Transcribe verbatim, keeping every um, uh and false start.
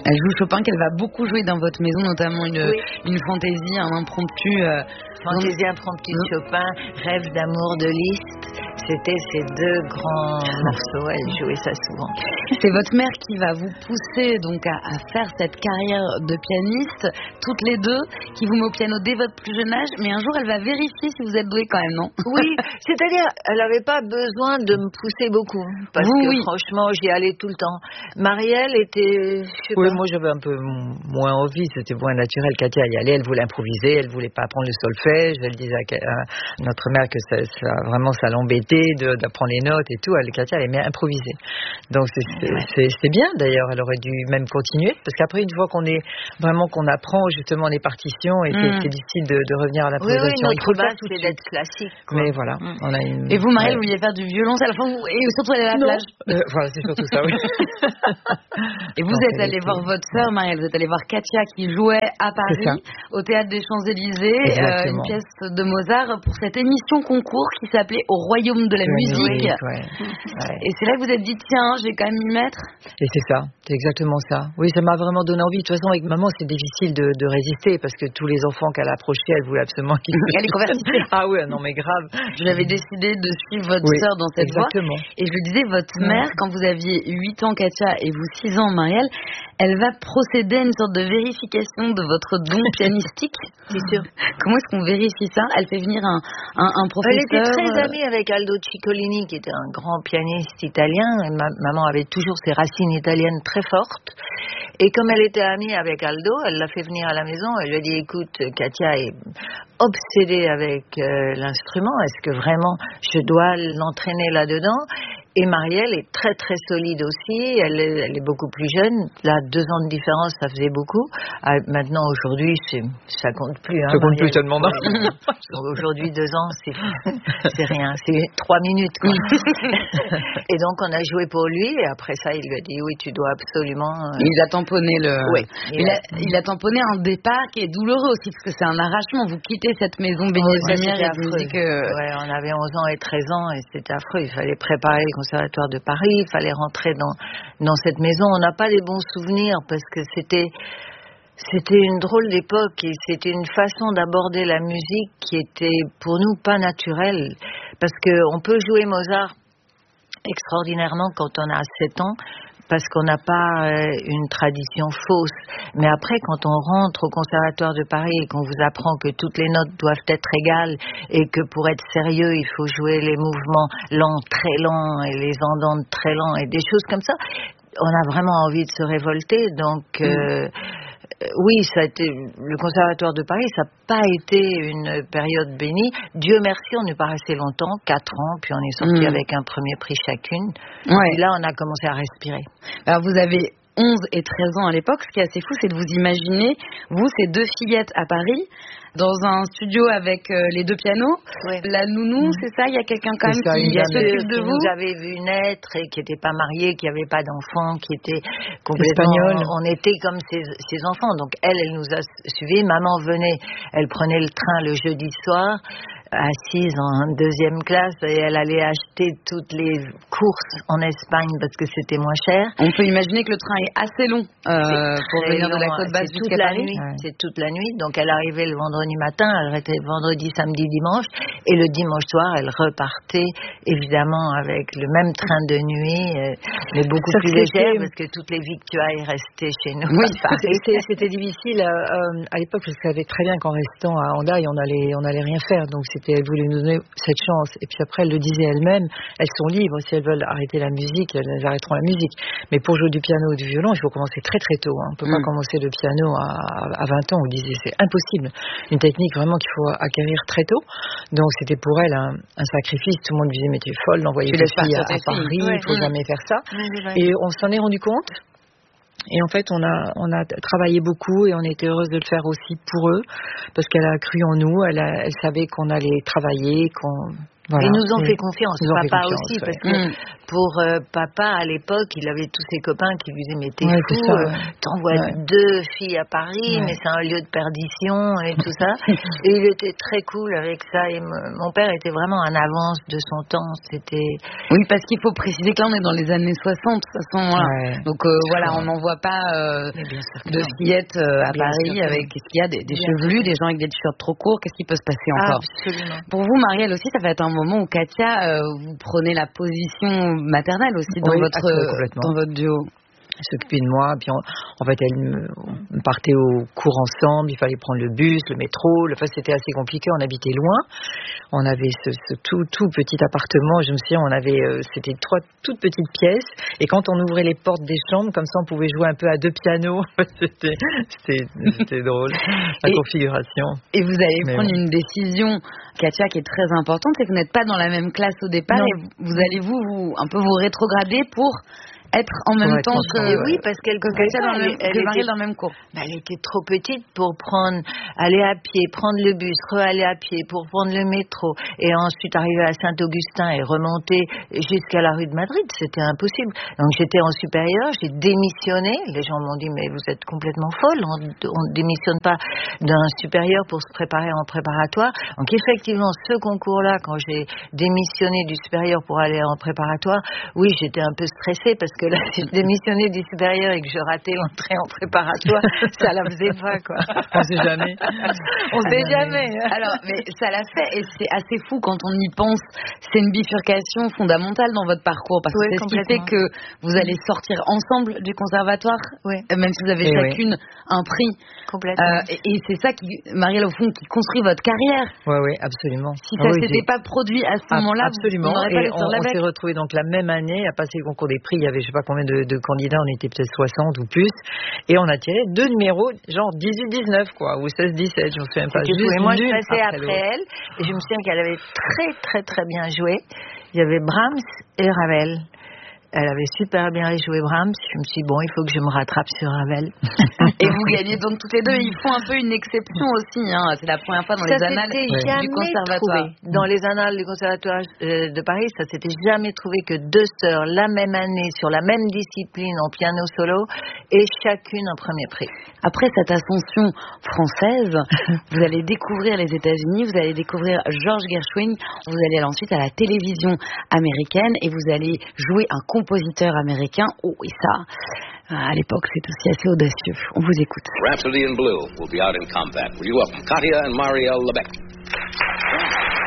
Elle joue Chopin, qu'elle va beaucoup jouer dans votre maison, notamment une, oui. une fantaisie, un impromptu. Euh, fantaisie impromptue de Chopin, Rêve d'amour de Liszt. C'était ces deux grands morceaux. Elle jouait ça souvent. C'est votre mère qui va vous pousser donc à, à faire cette carrière de pianiste, toutes les deux, qui vous met au piano dès votre plus jeune âge, mais un jour elle va vérifier si vous êtes douée quand même, non? Oui, c'est-à-dire, elle n'avait pas besoin de me pousser beaucoup, parce vous, que oui. franchement, j'y allais tout le temps. Marielle était, je sais oui, pas. moi j'avais un peu moins envie, c'était moins naturel. Katia y allait, elle voulait improviser, elle voulait pas apprendre le solfège. Elle disait à notre mère que ça, ça vraiment ça l'embêtait de, d'apprendre les notes et tout. Elle, Katia, elle aimait improviser. Donc c'est, c'est, ouais. c'est, c'est bien d'ailleurs. Elle aurait dû même continuer, parce qu'après une fois qu'on est vraiment qu'on apprend justement les partitions, et c'est, mm. c'est difficile de, de revenir à l'improvisation. Oui, oui, il faut base, c'est d'être classique. Quoi. Mais voilà, mm. on a une. Et vous, Marielle, ouais. vous vouliez faire du violoncelle, enfin, vous, et surtout aller à la non. plage. Euh, voilà, c'est surtout ça. Oui. Et vous non, êtes allé voir votre sœur, Marielle. Vous êtes allé voir Katia qui jouait à Paris au Théâtre des Champs-Élysées, euh, une pièce de Mozart pour cette émission concours qui s'appelait Au Royaume de la oui, musique. Oui, ouais. Ouais. Et c'est là que vous êtes dit tiens, je vais quand même m'y mettre. Et c'est ça, c'est exactement ça. Oui, ça m'a vraiment donné envie. De toute façon, avec maman, c'est difficile de, de résister, parce que tous les enfants qu'elle approchait, elle voulait absolument qu'ils elle est convertie. Ah oui, non mais grave. J'avais décidé de suivre votre oui, sœur dans cette exactement. voie. Et je le disais, votre mère, ouais. quand vous aviez huit ans, Katia, et vous six ans, Marielle, elle va procéder à une sorte de vérification de votre don pianistique. C'est sûr. Comment est-ce qu'on vérifie ça? Elle fait venir un, un, un professeur. Elle était très amie avec Aldo Ciccolini, qui était un grand pianiste italien. Et ma, maman avait toujours ses racines italiennes très fortes. Et comme elle était amie avec Aldo, elle l'a fait venir à la maison. Elle lui a dit, écoute, Katia est obsédée avec euh, l'instrument. Est-ce que vraiment je dois l'entraîner là-dedans? Et Marielle est très très solide aussi, elle est, elle est beaucoup plus jeune, là deux ans de différence ça faisait beaucoup, ah, maintenant aujourd'hui c'est, ça compte plus. Hein, ça compte plus tellement. Donc aujourd'hui deux ans c'est, c'est rien, c'est trois minutes quoi. Et donc on a joué pour lui et après ça il lui a dit oui tu dois absolument... Euh... Il a tamponné le... Oui. Il, il, a, a... il a tamponné un départ qui est douloureux aussi parce que c'est un arrachement, vous quittez cette maison baignée de lumière et de musique. Euh... Ouais, on avait onze ans et treize ans et c'était affreux, il fallait préparer le Conservatoire de Paris, il fallait rentrer dans, dans cette maison. On n'a pas des bons souvenirs parce que c'était, c'était une drôle d'époque et c'était une façon d'aborder la musique qui était pour nous pas naturelle. Parce qu'on peut jouer Mozart extraordinairement quand on a sept ans, parce qu'on n'a pas euh, une tradition fausse. Mais après, quand on rentre au Conservatoire de Paris et qu'on vous apprend que toutes les notes doivent être égales et que pour être sérieux, il faut jouer les mouvements lents, très lents et les andants très lents et des choses comme ça, on a vraiment envie de se révolter. Donc... Euh, mmh. Oui, ça a été, le Conservatoire de Paris, ça n'a pas été une période bénie. Dieu merci, on n'est pas resté longtemps, quatre ans, puis on est sorti mmh. avec un premier prix chacune. Ouais. Et là, on a commencé à respirer. Alors, vous avez onze et treize ans à l'époque. Ce qui est assez fou, c'est de vous imaginer, vous, ces deux fillettes à Paris, dans un studio avec euh, les deux pianos. Oui. La nounou, mmh. c'est ça? Il y a quelqu'un quand même ça, qui, qui s'occupe de qui vous? Nous avait vu naître et qui n'était pas marié, qui n'avait pas d'enfants, qui était complètement... Espagnol. On était comme ses, ses enfants. Donc elle, elle nous a suivis. Maman venait, elle prenait le train le jeudi soir, assise en deuxième classe, et elle allait acheter toutes les courses en Espagne parce que c'était moins cher. On peut imaginer que le train est assez long euh, pour venir long, de la côte basse jusqu'à Paris. Nuit, ouais. C'est toute la nuit. Donc elle arrivait le vendredi matin, elle arrêtait le vendredi, samedi, dimanche, et le dimanche soir, elle repartait évidemment avec le même train de nuit, euh, mais beaucoup Ça plus léger parce que toutes les victuailles restaient chez nous. Oui, c'était, c'était difficile euh, à l'époque. Je savais très bien qu'en restant à Hendaye, on allait, on allait rien faire. Donc c'était, elle voulait nous donner cette chance. Et puis après, elle le disait elle-même, elles sont libres. Si elles veulent arrêter la musique, elles arrêteront la musique. Mais pour jouer du piano ou du violon, il faut commencer très très tôt. Hein. On ne peut mmh. pas commencer le piano à, à vingt ans. On disait c'est impossible. Une technique vraiment qu'il faut acquérir très tôt. Donc c'était pour elle un, un sacrifice. Tout le monde disait mais tu es folle d'envoyer tes filles à, à Paris, il ne faut ouais. jamais faire ça. Ouais, et on s'en est rendu compte. Et en fait, on a, on a travaillé beaucoup et on était heureuse de le faire aussi pour eux, parce qu'elle a cru en nous, elle, a, elle savait qu'on allait travailler, qu'on... Voilà. Ils nous ont fait confiance, nous papa confiance, aussi, ouais. parce que mmh. pour euh, papa, à l'époque, il avait tous ses copains qui lui disaient « Mais t'es ouais, fou, ça, ouais. t'envoies ouais. deux filles à Paris, ouais. mais c'est un lieu de perdition et tout ça. » Et il était très cool avec ça. Et m- mon père était vraiment en avance de son temps. C'était... Oui, parce qu'il faut préciser que là, on est dans les années soixante, de toute façon. Voilà. Ouais. Donc euh, voilà, on n'en voit pas euh, de fillettes euh, à bien Paris avec, qu'est-ce qu'il y a, des, des chevelus, des gens avec des t-shirts trop courts. Qu'est-ce qui peut se passer encore? Absolument. Pour vous, Marielle aussi, ça va être un moment où Katia, euh, vous prenez la position maternelle aussi dans, oui, votre, euh, dans votre duo. Elle s'occupait de moi, puis on, en fait elle me, on partait au cours ensemble, il fallait prendre le bus, le métro, le, enfin c'était assez compliqué, on habitait loin, on avait ce, ce tout tout petit appartement, je me souviens, on avait, euh, c'était trois toutes petites pièces, et quand on ouvrait les portes des chambres, comme ça on pouvait jouer un peu à deux pianos, c'était, c'était, c'était drôle, la et, configuration. Et vous allez Mais prendre bon. une décision, Katia, qui est très importante, c'est que vous n'êtes pas dans la même classe au départ, non. et vous, vous allez vous, vous un peu vous rétrograder pour être en même ouais, temps que... Et oui, parce qu'elle que Katia dans, elle, elle était dans le même cours. Elle était trop petite pour prendre, aller à pied, prendre le bus, re-aller à pied pour prendre le métro, et ensuite arriver à Saint-Augustin et remonter jusqu'à la rue de Madrid. C'était impossible. Donc j'étais en supérieur, j'ai démissionné. Les gens m'ont dit, mais vous êtes complètement folle, on ne démissionne pas d'un supérieur pour se préparer en préparatoire. Donc effectivement, ce concours-là, quand j'ai démissionné du supérieur pour aller en préparatoire, oui, j'étais un peu stressée parce que que là, si je démissionnais du supérieur et que je ratais l'entrée en préparatoire, ça la faisait pas, quoi. On sait jamais. On sait jamais. Alors, mais ça l'a fait, et c'est assez fou quand on y pense. C'est une bifurcation fondamentale dans votre parcours, parce oui, que c'est ce qui fait que vous allez sortir ensemble du conservatoire, oui. même si vous avez et chacune oui. un prix. Complètement. Euh, et, et c'est ça qui, Marielle, au fond, qui construit votre carrière. Oui, oui, absolument. Si ça ne oui, s'était pas produit à ce ah, moment-là, absolument. vous, et on, on s'est retrouvés donc la même année à passer le concours des prix. Il y avait je sais pas combien de, de candidats, on était peut-être soixante ou plus, et on a tiré deux numéros, genre dix-huit dix-neuf, quoi, ou seize dix-sept, je me souviens pas. Juste et moi, je passais après, après elle, et je me souviens qu'elle avait très, très, très bien joué. Il y avait Brahms et Ravel. Elle avait super bien joué Brahms. Je me suis dit, bon, il faut que je me rattrape sur Ravel. Et vous gagnez donc toutes les deux. Ils font un peu une exception aussi. Hein. C'est la première fois dans ça les annales jamais du conservatoire. Trouvé. Dans les annales du conservatoire euh, de Paris, ça s'était jamais trouvé que deux sœurs, la même année, sur la même discipline, en piano solo, et chacune un premier prix. Après cette ascension française, vous allez découvrir les États-Unis, vous allez découvrir George Gershwin, vous allez aller ensuite à la télévision américaine et vous allez jouer un compositeur américain. Oh, et ça, à l'époque, c'est aussi assez audacieux. On vous écoute. Rhapsody in Blue will be out in compact. Will you welcome Katia and Marielle Lebec.